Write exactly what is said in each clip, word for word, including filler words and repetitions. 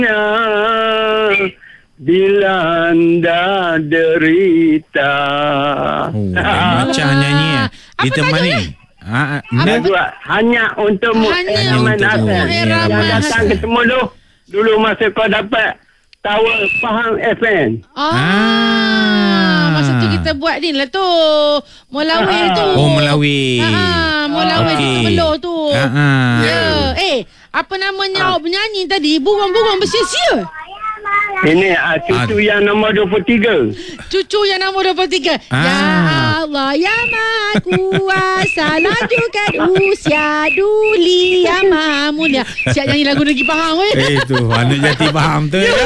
bila anda derita. Oh, macam nyanyi eh. Ditemani. Ha, Dua, hanya untukmu. Hanya Eraman untukmu. Hasan. Eraman Yang datang Hasan. ketemu dulu. Dulu masa kau dapat Tower Pahang F M. Ah, Ah. masa tu kita buat ni lah tu. Molawil tu. Oh, Melawil. Ah, Molawil Okey. tu Melur tu. Ah, ah. Ya. Eh, apa namanya awak penyanyi tadi? Burung-burung bersia-sia. Ini uh, cucu Ah. yang nombor dua puluh tiga. Cucu yang nombor dua puluh tiga. Ah. Ya Allah, ya Maha Kuasa, lajukan usia duli yang Maha Mulia. Siap nyanyi lagu Negeri Pahang weh. Eh tu, anak jati faham tu ya.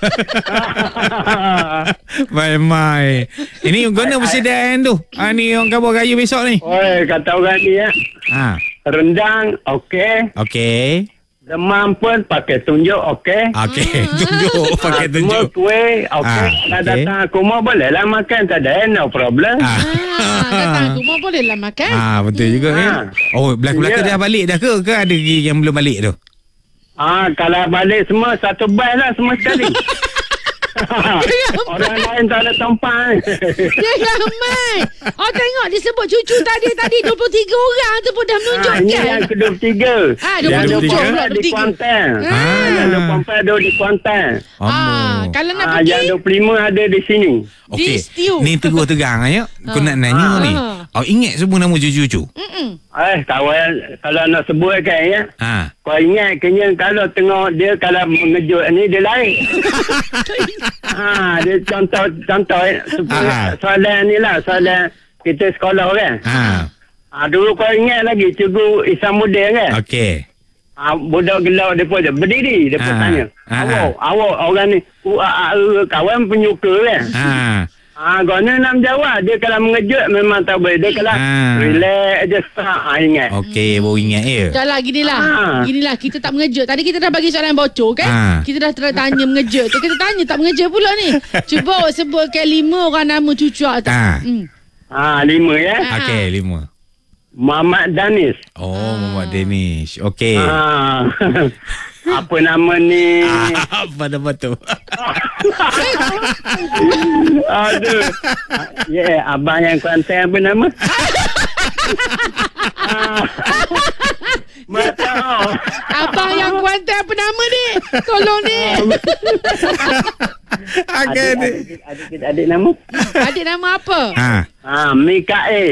Mai-mai. Ini guna persediaan tu. Ah, ni orang kabar raya besok ni. Oi, kata orang ni ya. Ha. Rendang, okey. Okey. Demam pun pakai tunjuk, okey. Okey, tunjuk pakai Semua tunjuk. kuih, okey. Ah, Nak okey. datang aku mau boleh lah makan. Tak ada, no problem. Ah. Ah, datang rumah boleh lah makan. Ah, betul juga ya. Ah. Oh, belaka-belaka Ya. dah balik dah ke? Ke ada lagi yang belum balik tu? Ah, kalau balik semua satu bas lah semua sekali. Orang lain tak ada tempat. Dia ramai. Oh tengok dia sebut cucu tadi tadi dua puluh tiga orang tu pun dah Ah, ini menunjukkan. yang ke dua puluh tiga. Ah, Yang dua puluh tiga dua puluh pula, empat di dua puluh tiga. Kuantan. Ah. Yang dua puluh empat ada di Kuantan. Ah, kalau nak Ah, pergi yang dua puluh lima ada di sini. Okey. Di Stew. Ni tegur tegang ya. Kau nak nanya Ah. ni. Awak ingat semua nama cucu-cucu? Mm-mm. Eh, kawan, kalau nak sebut kan ya. Ha. Kau ingat kena kalau tengok dia kalau mengejut ni dia lain. ha, dia contoh contoh eh, supaya Ah. soalan ni lah soalan kita sekolah kan. Ha. Ha, dulu kau ingat lagi cikgu Isamuddin kan? Okey. Ha, budak gelak dia pun berdiri dia pun Ah. tanya. Ah. Awak, awak orang ni u a a e kawan penyuka kan? Ha. Ah, kau ni nak menjawab. Dia kalau mengejut memang tak boleh. Dia kalau Ah. relax je sah, ah, ingat. Okey, baru ingat ya. Dah lah ginilah. Ah. Ginilah kita tak mengejut. Tadi kita dah bagi soalan bocor kan? Ah. Kita dah ter- tanya mengejut. Tu kita tanya tak mengejut pula ni. Cuba awak sebutkan lima orang nama cucu awak tu. Ah. Hmm. Ah, lima ya. Ah. Okey, lima. Muhammad Danis. Oh, Muhammad Danish. Okey. Ah. Apa nama ni? Apa nama tu? Aduh. Ya, yeah, abang yang Kuantan apa nama? ah. Macam Abang yang Kuantan apa nama ni? Tolong ni. Okey. adik, adik, adik, adik nama? Adik nama apa? Ha. Ah, Mikael.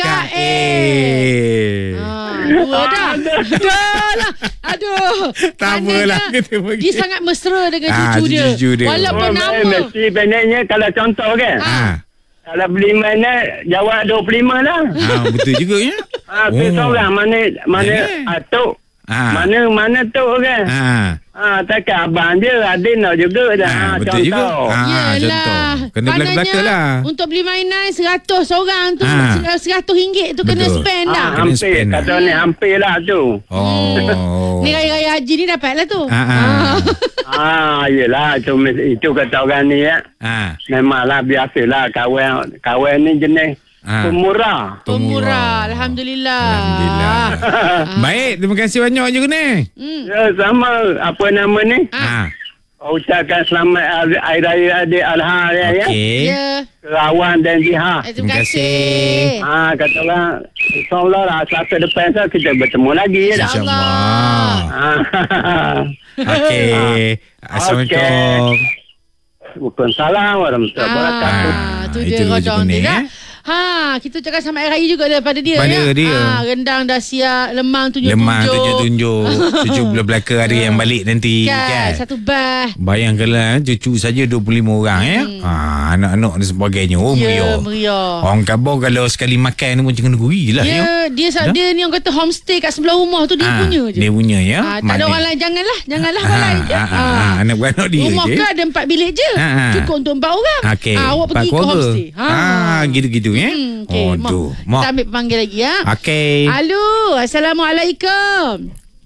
Mikael. Ah, dua dah. Dah lah. Aduh. Tak Maknanya apalah, kita pergi. Dia sangat mesra dengan Ah, cucu dia. cucu dia. Walaupun Oh, nama. mesti pendeknya kalau contoh kan. Ha. Kalau beli mana jawab dua puluh lima lah. Ha, betul juga ya. Ah, tu seorang mana mana Eh. atuk. Ha. Mana mana tu kan. Ha. Ah, takkan abang je ada nak juga dah. Ha, Ah, betul juga. contoh. Ha, Yelah. contoh. Kena belaka-belaka Maknanya, lah. Untuk beli mainan seratus seorang tu, Ha. seratus ringgit tu kena Betul. spend Ah, dah. Kena hampir spend lah. kata ni hampir lah tu. Oh. Ni raya-raya haji ni dapat lah tu. Ha, ha. Ah, yelah itu itu kata orang ni ya. Ha. Memanglah biasalah kawan kawan ni jenis Ha. pemurah. Pemurah. Alhamdulillah. Alhamdulillah. Baik, terima kasih banyak je ni. Hmm. Ya, sama apa nama ni? Ha. Ucapkan selamat Hari Hari Raya Adik Alha ya. ya. Okey. Ya. Kerawan dan jihad. Eh, Terima terima kasih. kasih. Ah, kata orang InsyaAllah lah Selasa depan tu kita bertemu lagi ya. dah. InsyaAllah. Ah. Okey. Assalamualaikum. Waalaikumsalam warahmatullahi wabarakatuh. Ah, tu Ah, dia itu rodong rezeki dia ni, dah. eh? Ha, kita cakap sama air raya juga daripada dia. Pada ya? dia. Ha, rendang dah siap, lemang tunjuk-tunjuk. Lemah tunjuk-tunjuk. Cucu belaka ada yang balik nanti Kan, kan. satu bah. Bayangkanlah cucu saja dua puluh lima orang ya. Hmm. Ha, anak-anak dan sebagainya. Oh, Ya, meriah. meriah. Orang kabar kalau sekali makan ni macam kena guri lah ya. Ya, dia sa- Dah? dia ni orang kata homestay kat sebelah rumah tu dia Ah, punya je. Dia punya ya. Ha, tak ada Maknanya- orang lain, janganlah. Janganlah Ah, orang lain je. ah, ah, Ha. ah, anak-beranak dia Rumah je. kan ada empat bilik je. Ah, ah. Cukup untuk empat orang. Okey. Ah, awak pergi Empat ke keluarga. homestay. Ah, gitu-gitu ya. Hmm, okay. Oh, Mak, tu. kita ambil pemanggil lagi ya. Okey. Halo, Assalamualaikum.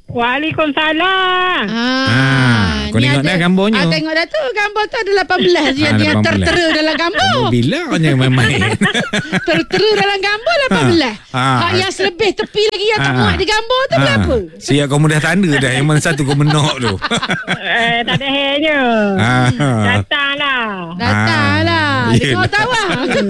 Waalaikumsalam. Ah, Ah, kau ni tengok ada- dah gambarnya. Ah, tengok dah tu. Gambar tu ada lapan belas. Dia, Ah, dia lapan belas. tertera dalam gambar. Bila kau jangan main-main. Tertera dalam gambar lapan belas. Ah. Hak yang selebih tepi lagi yang tak Ah. muat di gambar tu berapa? Siap kau mudah tanda dah. Yang mana satu kau menok tu. Eh, tak ada hanya. Ah. Datanglah. Datanglah. Ah, Dia yelah. kau tahu lah.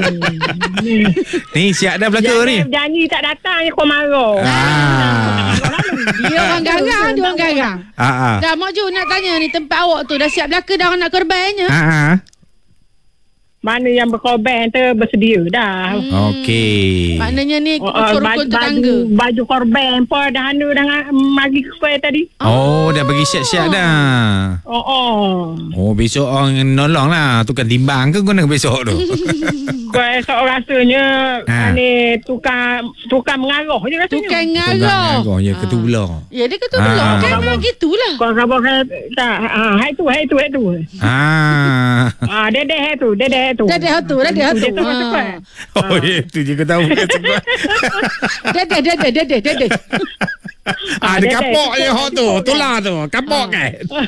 Ni siap dah belaka ni. Jangan janji tak datang je kau marah. Ah. Dia orang garang. Dia orang garang. Ah ah. Dah Mak Ju nak tanya ni, tempat awak tu dah siap belaka dah orang nak korbannya? Ah ah. Mana yang berkorban tu bersedia dah. Hmm. Okey. Maknanya ni Oh, oh, rukun-rukun baju, tetangga. baju korban pun dah anu dah magi kuih tadi. Oh, dah bagi siap-siap dah. Oh oh. Oh, besok orang nolong lah. Tukang timbang ke kau nak besok tu? Kau esok rasanya Ha. ni tukang tukang mengaruh je rasanya. Tukang Tukang ngarah. mengaruh. Ya, ketulah. Ya, dia kata dulu. Ah. Kan memang gitulah. Kau khabar tak? Ha, hai tu, hai tu, hai tu. Ah. Ah, dedeh hai tu, dedeh hai tu. Dah dah tu, dah dah tu. Dia tu cepat. Oh, ya, tu je kau tahu. Bukan sebab. Dah dah dah dah dah dah dah dah. Ah, dia kapok je hot tu. Tulah tu. Kapok kan?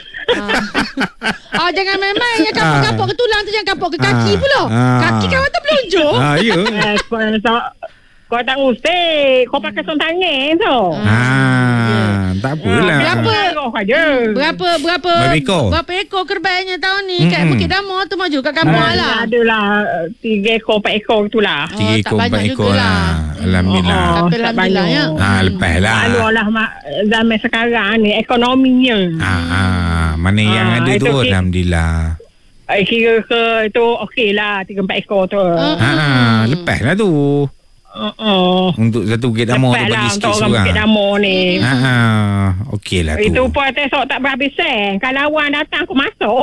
Ah, jangan main-main. Yang kapok-kapok ke tulang tu, jangan kapok ke kaki Ah. pula. Ah. Kaki kawan tu pelunjuk. Ah, ya. Eh, kau tak kau tak usik. Kau pakai son tangan tu. Ah, tak apalah. Berapa? Mengaruh aja. Berapa berapa Berapa ekor? Berapa ekor kerbannya tahun ni kat Mm-mm. Bukit Damar tu Maju kat kampung Ah, lah. adalah uh, tiga ekor, empat ekor itulah. Oh, Tiga tak ekor, banyak empat ekor jugalah. lah. Alhamdulillah. Oh, Tapi tak alhamdulillah ya. banyak. Ah, lepas lah. Alulah mak zaman sekarang ni ekonominya. Ah, ah, mana yang Ah, ada itu tu ki- alhamdulillah. Eh, kira ke itu okey lah tiga empat ekor tu. Ah. Ha ah, lepas lah tu. Uh, uh. Untuk satu Bukit Damar tu Lepas bagi lah sikit untuk orang seorang. Bukit Damar ni. Ha ah, okey lah tu. Itu pun esok tak berhabis sen. Kalau awak datang aku masuk.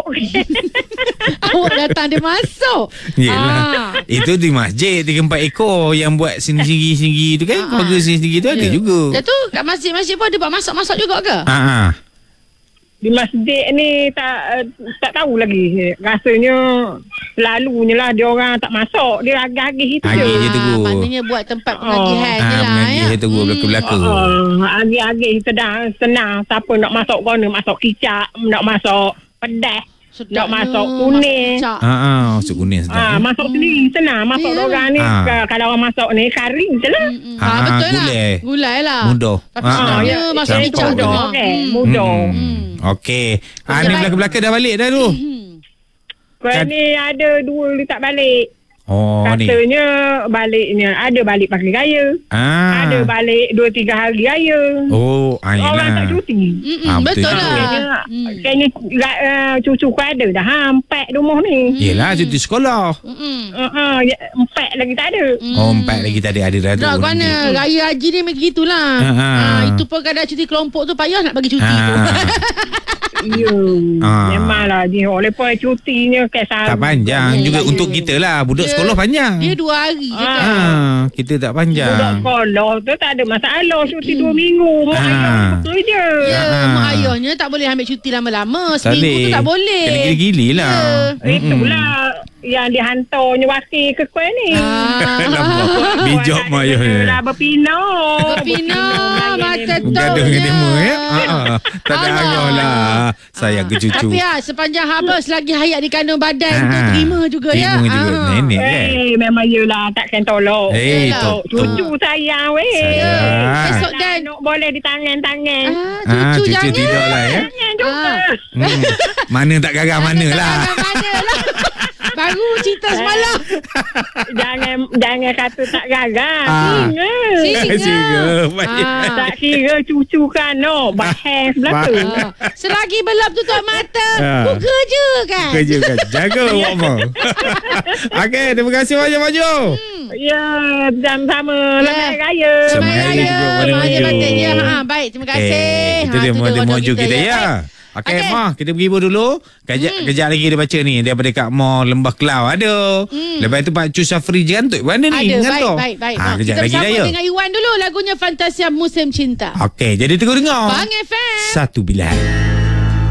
Awak datang dia masuk. Yelah. Itu di masjid tiga empat ekor yang buat sendiri-sendiri tu kan. Ah, ah. Keluarga sendiri tu ada Ya. juga. Lepas tu kat masjid-masjid pun ada buat masak-masak juga ke? Ha ah. Di masjid ni tak tak tahu lagi. Rasanya lalunya lah dia orang tak masuk. Dia agih-agih itu Agih je. je terus. Maknanya buat tempat pengagihan je Ah, lah mengaji ya. tu belaka-belaka. Uh, agih-agih sedang senang. Siapa nak masuk kona, masuk kicap, nak masuk pedas, nak masuk kuning. Masak. Ha ah, masuk kuning Ah, sedap. masuk sendiri senang. Masuk Yalah. orang ni Ah. ah. Kalau orang masuk ni kari je lah. Mm-mm. Ah, Ah, betul lah. gulai. Gulai lah. Mudah. Tapi Ah, sebenarnya ah. masuk Campur kicap je. tu. Mudah kan? Hmm. Mudah. Hmm. Okey. Ah, Okey, ni baik. belaka-belaka dah balik dah tu. Hmm. Kau Kan- ni ada dua letak balik. Oh, ni. Katanya baliknya ada balik pagi raya. Ah. Ada balik dua tiga hari raya. Oh, ah, Orang tak yelah. cuti. Mm-mm, Ah, betul betul juga. lah. Kayaknya, Hmm. kayaknya uh, cucu kau ada dah ha, empat rumah ni. Yelah, cuti sekolah. Mm-mm. Uh, uh, ya, empat lagi tak ada. Oh, empat lagi tadi ada dah tu. Dah mana raya haji ni begitulah. Ah, ah. Ah, itu pun kadang cuti kelompok tu payah nak bagi cuti tu. Ah. Ya. Ah. Memanglah dia oleh pun cutinya ke Tak panjang juga untuk kita lah. Budak Dia- sekolah panjang. Dia dua hari je kan. Ah, kita tak Budak panjang. sekolah tu tak ada masalah. Cuti dua minggu. Mak Ah. ayah bekerja. Ya, Ah. mak ayahnya tak boleh ambil cuti lama-lama. Tak Seminggu tu boleh. tak boleh. Kena gili-gili lah. Ya. Itulah yang dihantarnya wakil ke kuih ni. Ah. Nampak. Bijak mak ayahnya. Dah berpina. Berpina, mata tu. Gaduh dengan demo ya. Ah, ah. Tak ada Allah. arah lah. Sayang ke cucu. Tapi ah, sepanjang apa selagi hayat di kandung badan tu Ah. terima juga ya. Terima juga. Ah. Nenek kan. Eh, memang yelah takkan tolong. Eh, Yelah. tu. tu. Cucu sayang weh. Sayang. Esok dan Anak boleh di tangan-tangan. ah, Ah, cucu cucu jangan. tidak lah ya. Tangan juga. Ah. Hmm. Mana tak garang mana lah. Mana lah. Baru cerita semalam. Jangan jangan kata tak gagal. Ah. Singa. Singa. Singa. Baik. Ah. Tak kira cucu kan no. Bahas sebelah tu. Ah. Selagi belum tutup mata, Ah. buka je kan. Kerja kan. Jaga awak mau. Okey, terima kasih banyak Maju. Ya, jam sama. Ya. Selamat raya. Selamat Selamat raya raya. juga kepada Terima kasih Maju. batin ya. Ha, baik, terima kasih. Eh, itu Ha, dia tu model model Maju kita ya. Baik. Okey, Okey. Mah, kita pergi dulu. Kejap, hmm. kejap lagi dia baca ni. Daripada Kak Mall Lembah Kelau. Ada. Hmm. Lepas tu Pak Cu Safri Jantut. Mana ni? Ada, baik, Ngantuk. baik, baik. Ha, Ha, kejap kita lagi dah bersama ya. dengan Iwan dulu. Lagunya Fantasia Musim Cinta. Okey, jadi tengok dengar. Bang F M. Satu bilan.